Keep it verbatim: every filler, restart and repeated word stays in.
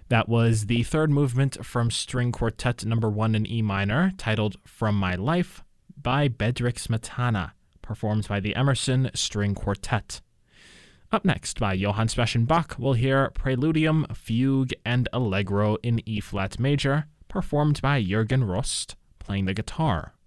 That was the third movement from String Quartet number one in E minor, titled From My Life, by Bedřich Smetana, performed by the Emerson String Quartet. Up next, by Johann Sebastian Bach, we'll hear Preludium, Fugue, and Allegro in E-flat major, performed by Jürgen Rost, playing the guitar.